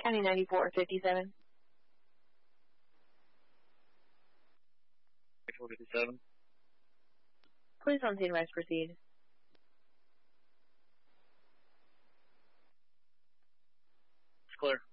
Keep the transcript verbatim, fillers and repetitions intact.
County ninety-four fifty-seven. ninety-four fifty-seven. Police on scene, advice proceed. It's clear.